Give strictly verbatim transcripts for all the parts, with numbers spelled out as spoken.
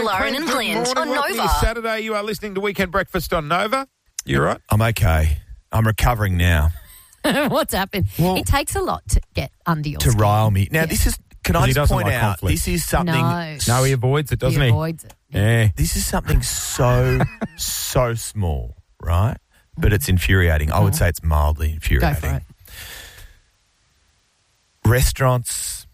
Lauren and Glyn on Welcome Nova. to Saturday, you are listening to Weekend Breakfast on Nova. You right? I'm okay. I'm recovering now. What's happened? Well- it takes a lot to get under your To skin. rile me. Now, Yeah. this is, can I He just doesn't point like out, conflict. this is something, No. No, he avoids it, doesn't he he? avoids it. Yeah. this is something so, so small, right? But it's infuriating. I would say it's mildly Go infuriating. for it. Restaurants,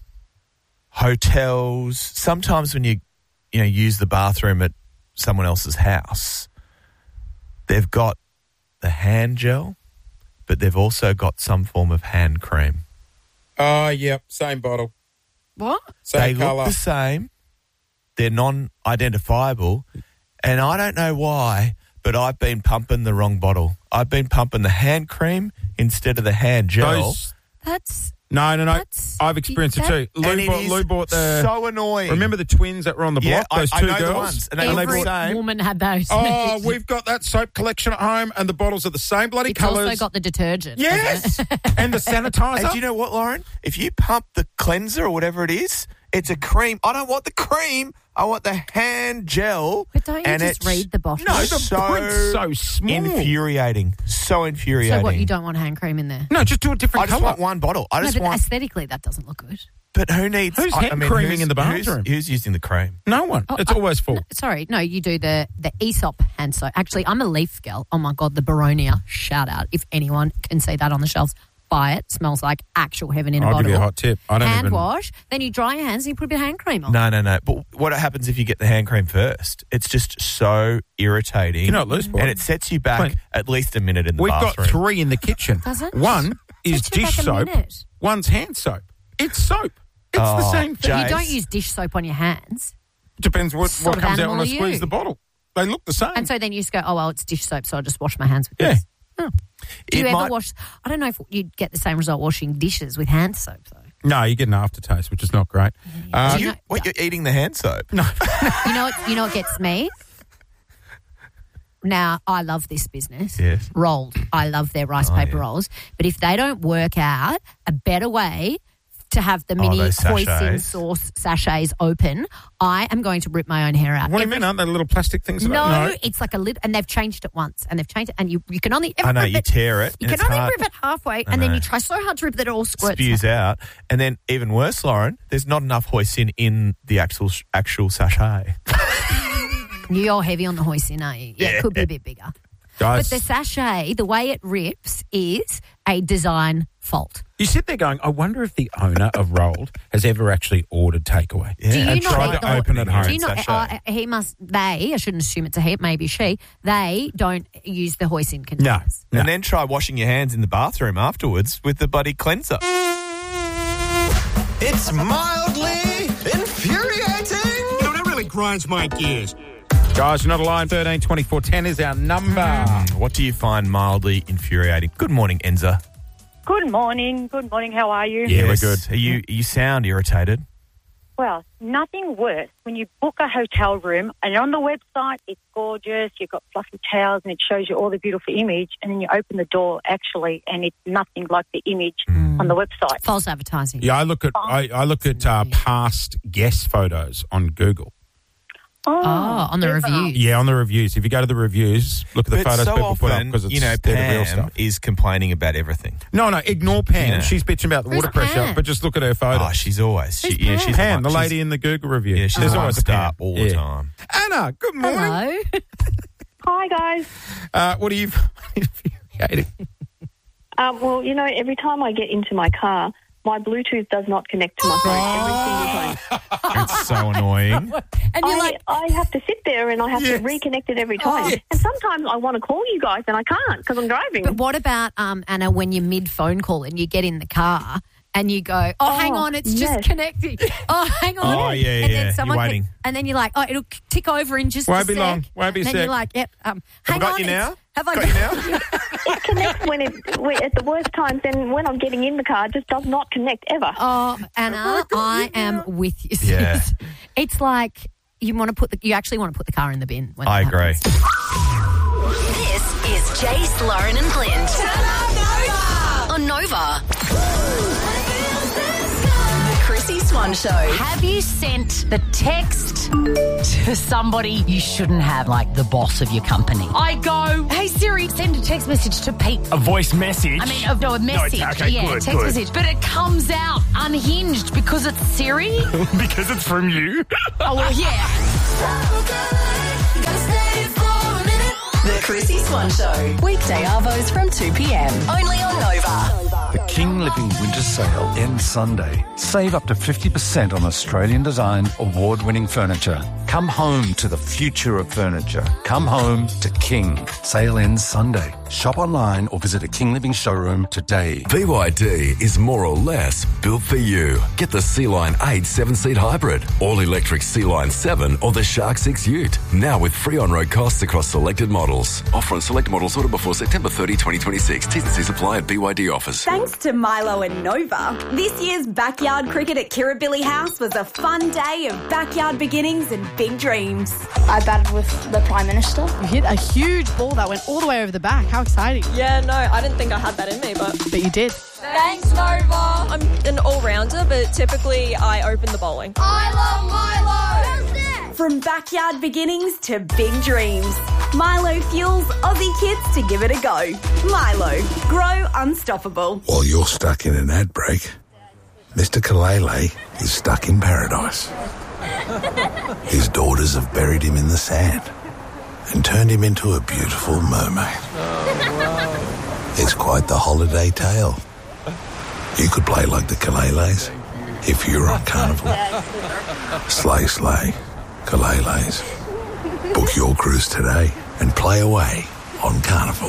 hotels, sometimes when you, you know, use the bathroom at someone else's house, they've got the hand gel, but they've also got some form of hand cream. Oh, yep. Same bottle. What? They Same look colour. the same. They're non-identifiable. And I don't know why, but I've been pumping the wrong bottle. I've been pumping the hand cream instead of the hand gel. Those, That's no, no, no. That's- I've experienced that- it too. Lou and it bought, is Lou bought the... so annoying. Remember the twins that were on the Yeah, block? Those I- I two know the girls? ones, and they And they look the bought- same. woman had those. Oh, we've got that soap collection at home and the bottles are the same bloody It's colours. also got the detergent. Yes. hasn't it? And the sanitizer. And do you know what, Lauren? If you pump the cleanser or whatever it is, it's a cream. I don't want the cream. I want the hand gel. But don't you and just it's read the bottle? No, the so print's so small. infuriating. So infuriating. So what, you don't want hand cream in there? No, just do a different I just colour. want one bottle. I No, just but want... aesthetically that doesn't look good. But who needs... Who's I- I hand mean, creaming who's- in the who's- bathroom? Who's, using the cream? No one. Oh, it's I- always full. no, sorry, no, you do the the Aesop hand soap. Actually, I'm a Leaf girl. Oh my God, the Baronia. Shout out. If anyone can see that on the shelves, buy it. Smells like actual heaven in a I'll bottle. give you a hot tip. I don't hand even... wash, then you dry your hands and you put a bit of hand cream on. No, no, no. But what happens if you get the hand cream first? It's just so irritating. You know what, Liz, And it sets you back Clint, at least a minute in the We've bathroom. got three in the kitchen. Does it? One is Sets you dish back a soap. minute. One's hand soap. It's soap. It's the Oh, same thing. Jace. You don't use dish soap on your hands. Depends what, sort what of comes out when animal I are squeeze you? the bottle. They look the same. And so then you just go, oh, well, it's dish soap, so I'll just wash my hands with Yeah. this. Oh. Do you It ever might- wash? I don't know if you'd get the same result washing dishes with hand soap, though. no, you get an aftertaste, which is not great. Uh, Do Do you, know- what, you're eating the hand soap? no. You know what? You know what gets me? Now, I love this business. Yes. Rolled. I love their rice Oh, paper yeah. rolls. But if they don't work out a better way to have the Oh, mini those hoisin sachets. sauce sachets open, I am going to rip my own hair out. What do you Every- mean? Aren't they little plastic things? that- No, no. it's like a lid, and they've changed it once, and they've changed it, and you you can only ever I know, rip you it, tear it. You and can it's only hard. rip it halfway, I and then know. you try so hard to rip that it all squirts. Spews out. And then even worse, Lauren, there's not enough hoisin in the actual actual sachet. You're heavy on the hoisin, are you? Yeah, it could be a bit bigger. Guys, But the sachet, the way it rips, is a design fault. you sit there going, I wonder if the owner of Rolled has ever actually ordered takeaway. Yeah. Do you And not tried eat to the- open at home. Do you know? Sachet. Uh, he must. They. I shouldn't assume it's a he. Maybe she. They don't use the hoisin No, containers. no. And then try washing your hands in the bathroom afterwards with the bloody cleanser. It's mildly infuriating. You know, that really grinds my gears. Guys, you're not alone. thirteen twenty-four ten is our number. What do you find mildly infuriating? Good morning, Enza. Good morning. Good morning. How are you? Yeah, we're Yes. good. Are you, you sound irritated. Well, nothing worse when you book a hotel room and on the website it's gorgeous, you've got fluffy towels and it shows you all the beautiful image, and then you open the door actually and it's nothing like the image on the website. False advertising. Yeah, I look at I, I look at uh, past guest photos on Google. Oh, on the reviews. Yeah, on the reviews. If you go to the reviews, look at the But photos so people put up often, because it's you know, they're the real Pam stuff. is complaining about everything. No, no, ignore Pam. Yeah. She's bitching about the Who's water pressure, Pam? but just look at her photos. Oh, she's always... She, Who's yeah, Pam? she's Pam, the one- lady she's- in the Google review. Yeah, she's There's the one always a star Pam. all Yeah. the time. Anna, good morning. Hello. Hi, guys. Uh, what are you infuriating? Um, well, you know, every time I get into my car, my Bluetooth does not connect to my phone every single time. It's so annoying. And you're I, like, I have to sit there and I have Yes. to reconnect it every time. Yes. And sometimes I want to call you guys and I can't because I'm driving. but what about um, Anna when you're mid phone call and you get in the car and you go, oh, hang on, it's yes. just connecting. Oh, hang on. Oh, yeah, and yeah. Then someone You're waiting. can- and then you're like, oh, it'll tick over in just Won't a be sec. long. Won't be a and then sec. you're like, yep. Um, Have hang I got on, you it's- now? Have I Got you now? It connects when it when, at the worst times. Then when I'm getting in the car, it just does not connect ever. Oh, Anna, I am with you. sis. Yeah. It's like you want to put the, you actually want to put the car in the bin. When I that agree. happens. This is Jace, Lauren and Glyn. On Nova. The Chrissy Smith Swan Show. Have you sent the text to somebody you shouldn't have, like the boss of your company? I go, hey Siri, send a text message to Pete. A voice message? I mean, uh, no, a message. No, okay, yeah, good, text good. message. But it comes out unhinged because it's Siri. Because it's from you? Oh, well, yeah. The Chrissy Swan Show. Weekday arvos from two p.m. Only on Nova. The King Living Winter Sale ends Sunday. Save up to fifty percent on Australian-designed, award-winning furniture. Come home to the future of furniture. Come home to King. Sale ends Sunday. Shop online or visit a King Living showroom today. B Y D is more or less built for you. Get the Sea-Line eight seven-seat hybrid, all-electric Sea-Line seven or the Shark six Ute. Now with free on-road costs across selected models. Offer on select models order before September thirtieth, twenty twenty-six. T's and C's apply at B Y D offers. Thanks to Milo and Nova, this year's backyard cricket at Kirribilli House was a fun day of backyard beginnings and big dreams. I batted with the Prime Minister. You hit a huge ball that went all the way over the back. How exciting. Yeah, no, I didn't think I had that in me, but... But you did. Thanks, Nova. I'm an all-rounder, but typically I open the bowling. I love Milo! From backyard beginnings to big dreams, Milo fuels Aussie kids to give it a go. Milo, grow unstoppable. While you're stuck in an ad break, Mister Kalele is stuck in paradise. His daughters have buried him in the sand and turned him into a beautiful mermaid. It's quite the holiday tale. You could play like the Kaleles if you were on Carnival. Slay, slay, Kaleles. Book your cruise today and play away on Carnival.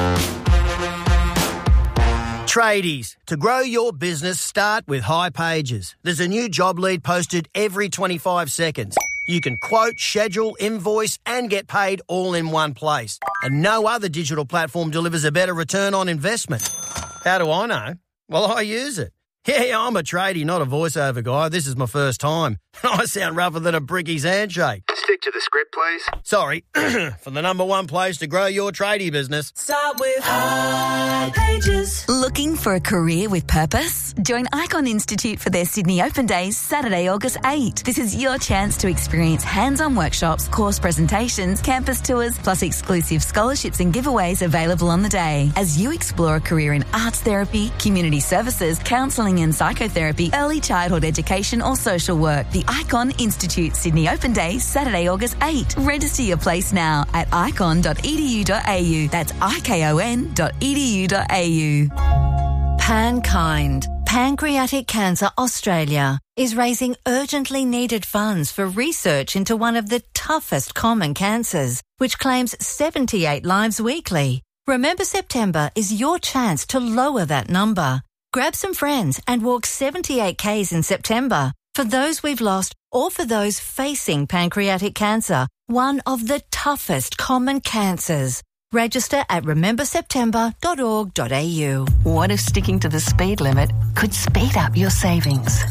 Tradies, to grow your business, start with High Pages. There's a new job lead posted every twenty-five seconds. You can quote, schedule, invoice and get paid all in one place. And no other digital platform delivers a better return on investment. How do I know? Well, I use it. Yeah, I'm a tradie, not a voiceover guy. This is my first time. I sound rougher than a bricky's handshake. Stick to the script, please. Sorry. For the number one place to grow your tradie business. Start with High Pages. Looking for a career with purpose? Join Icon Institute for their Sydney Open Days, Saturday, August eighth. This is your chance to experience hands-on workshops, course presentations, campus tours, plus exclusive scholarships and giveaways available on the day. As you explore a career in arts therapy, community services, counselling and psychotherapy, early childhood education or social work, the Icon Institute Sydney Open Days, Saturday, August eighth. Register your place now at icon dot e d u dot a u. That's I K O N dot e d u dot a u. Pankind, Pancreatic Cancer Australia, is raising urgently needed funds for research into one of the toughest common cancers, which claims seventy-eight lives weekly. Remember September is your chance to lower that number. Grab some friends and walk seventy-eight kays in September for those we've lost or for those facing pancreatic cancer, one of the toughest common cancers. Register at remember september dot org dot a u. What if sticking to the speed limit could speed up your savings?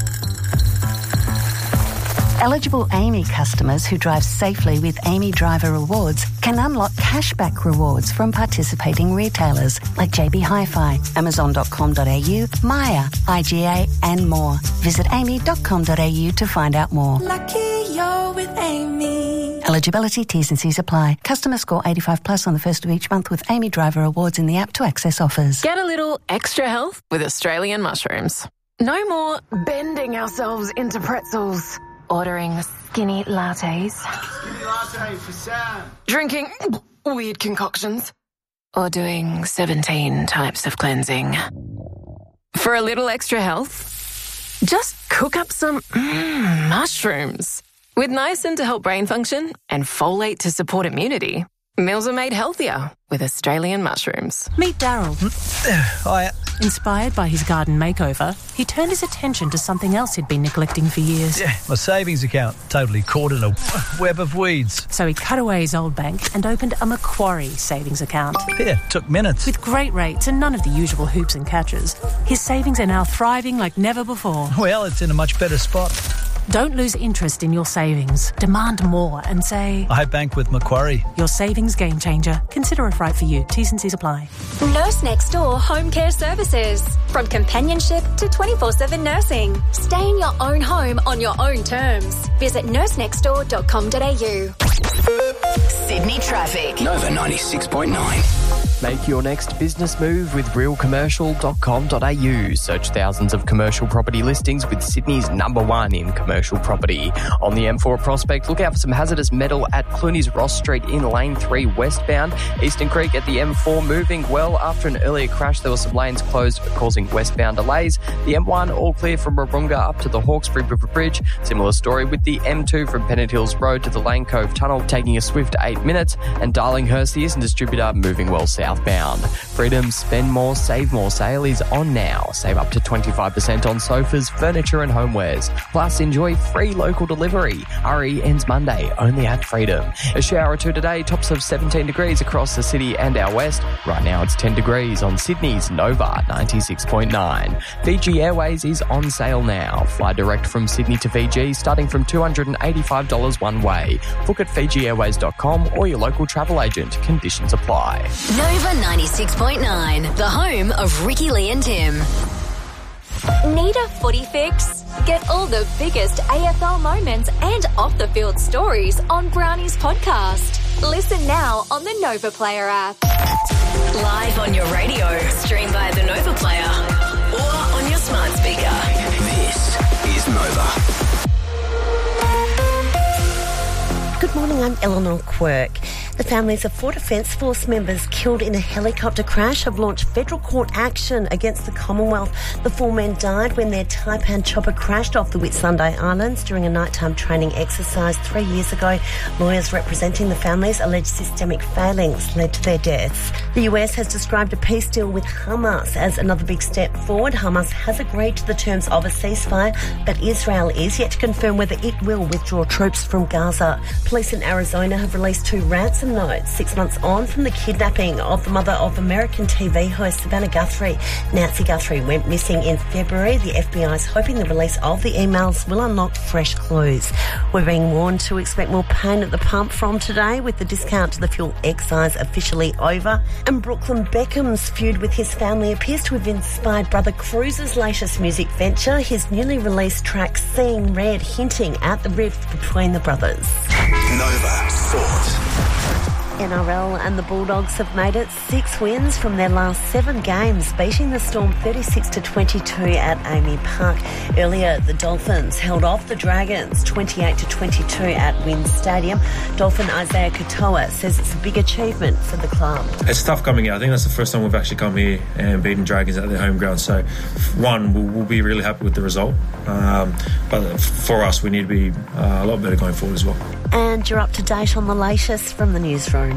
Eligible Amy customers who drive safely with Amy Driver Rewards can unlock cashback rewards from participating retailers like J B Hi-Fi, amazon dot com dot a u, Maya, I G A and more. Visit amy dot com dot a u to find out more. Lucky you're with Amy. Eligibility, T's and C's apply. Customer score eighty-five plus on the first of each month with Amy Driver Rewards in the app to access offers. Get a little extra health with Australian mushrooms. No more bending ourselves into pretzels. Ordering skinny lattes. Skinny latte for Sam. Drinking weird concoctions. Or doing seventeen types of cleansing. For a little extra health, just cook up some mm, mushrooms. With niacin to help brain function and folate to support immunity, meals are made healthier with Australian mushrooms. Meet Daryl. Hiya. Inspired by his garden makeover, he turned his attention to something else he'd been neglecting for years. Yeah, my savings account, totally caught in a web of weeds. So he cut away his old bank and opened a Macquarie savings account. Yeah, took minutes. With great rates and none of the usual hoops and catches, his savings are now thriving like never before. Well, it's in a much better spot. Don't lose interest in your savings. Demand more and say, I bank with Macquarie. Your savings game changer. Consider if right for you. T's and C's apply. Nurse Next Door Home Care Services. From companionship to twenty-four seven nursing. Stay in your own home on your own terms. Visit nurse next door dot com dot a u. Sydney traffic. Nova ninety-six point nine. Make your next business move with real commercial dot com dot a u. Search thousands of commercial property listings with Sydney's number one in commercial property. On the M four Prospect, look out for some hazardous metal at Clooney's Ross Street in lane three westbound. Eastern Creek at the M four moving well. After an earlier crash, there were some lanes closed causing westbound delays. The M one all clear from Warunga up to the Hawkesbury River Bridge. Similar story with the M two from Pennant Hills Road to the Lane Cove Tunnel, taking a swift eight minutes. And Darlinghurst, the Eastern Distributor, moving well south. Southbound. Freedom's Spend More, Save More sale is on now. Save up to twenty-five percent on sofas, furniture and homewares. Plus, enjoy free local delivery. R E ends Monday, only at Freedom. A shower or two today, tops of seventeen degrees across the city and our west. Right now it's ten degrees on Sydney's Nova ninety-six point nine. Fiji Airways is on sale now. Fly direct from Sydney to Fiji starting from two hundred eighty-five dollars one way. Book at fiji airways dot com or your local travel agent. Conditions apply. Nova ninety-six point nine, the home of Ricky Lee and Tim. Need a footy fix? Get all the biggest A F L moments and off-the-field stories on Brownie's podcast. Listen now on the Nova Player app. Live on your radio, stream via the Nova Player, or on your smart speaker. This is Nova. Good morning, I'm Eleanor Quirk. The families of four Defence Force members killed in a helicopter crash have launched federal court action against the Commonwealth. The four men died when their Taipan chopper crashed off the Whitsunday Islands during a nighttime training exercise three years ago. Lawyers representing the families allege systemic failings led to their deaths. The U S has described a peace deal with Hamas as another big step forward. Hamas has agreed to the terms of a ceasefire, but Israel is yet to confirm whether it will withdraw troops from Gaza. Police in Arizona have released two ransom notes six months on from the kidnapping of the mother of American T V host Savannah Guthrie. Nancy Guthrie went missing in February. The F B I is hoping the release of the emails will unlock fresh clues. We're being warned to expect more pain at the pump from today, with the discount to the fuel excise officially over. And Brooklyn Beckham's feud with his family appears to have inspired brother Cruz's latest music venture, his newly released track Seeing Red, hinting at the rift between the brothers. Nova Sport. N R L and the Bulldogs have made it six wins from their last seven games, beating the Storm thirty-six to twenty-two at Amy Park. Earlier, the Dolphins held off the Dragons twenty-eight to twenty-two at Wynn Stadium. Dolphin Isaiah Katoa says it's a big achievement for the club. It's tough coming here. I think that's the first time we've actually come here and beaten Dragons at their home ground. So, one, we'll, we'll be really happy with the result. Um, but for us, we need to be uh, a lot better going forward as well. And you're up to date on the latest from the newsroom.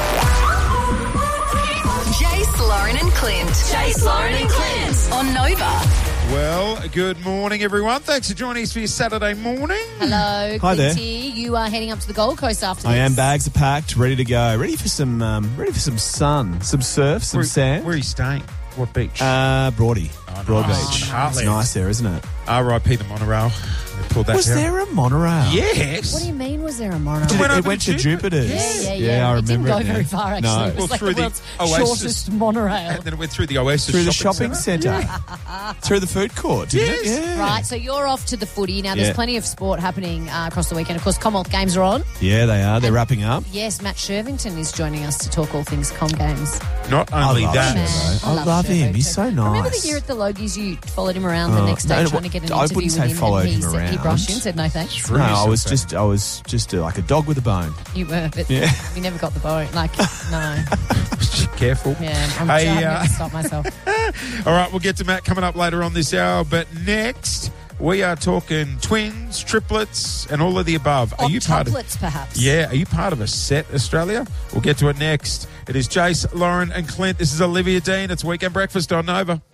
Jace, Lauren and Clint. Jace, Lauren and Clint on Nova. Well, good morning, everyone. Thanks for joining us for your Saturday morning. Hello, Hi there. Clinty. You are heading up to the Gold Coast after I this. am. Bags are packed, ready to go. Ready for some, um, ready for some sun, some surf, some Where, sand. Where are you staying? What beach? Uh, Broady. Oh, Broad nice. Beach. Oh, It's nice. nice there, isn't it? R I P the monorail. They pulled that Was down. there a monorail? Yes. What do you mean, was there a monorail? Did it, over it went to to Jupiter's. Yeah, yeah, yeah. I It didn't remember go it now. very far, actually. No. It was Well, like through the the world's Oasis- shortest monorail. And then it went through the Oasis Through the shopping, shopping centre. Through the food court, didn't Yes. it? Yeah. Right, so you're off to the footy. Now, there's Yeah. plenty of sport happening uh, across the weekend. Of course, Commonwealth Games are on. Yeah, they are. They're wrapping up. Yes, Matt Shervington is joining us to talk all things Com Games. Not only love that. him, though. I love love him. Shervington. He's so nice. Remember the year at the Logies, you followed him around the Oh, next day no, trying to get an I interview wouldn't say with him, followed and he, him said, he around. brushed you and said no thanks. No, I was just, I was just uh, like a dog with a bone. You were, but Yeah. you never got the bone. Like, no. Careful. Yeah, I'm Hey, trying uh, to stop myself. All right, we'll get to Matt coming up later on this hour. But next, we are talking twins, triplets, and all of the above. Are you part of? Octuplets, perhaps. Yeah, are you part of a set, Australia? We'll get to it next. It is Jace, Lauren, and Clint. This is Olivia Dean. It's Weekend Breakfast on Nova.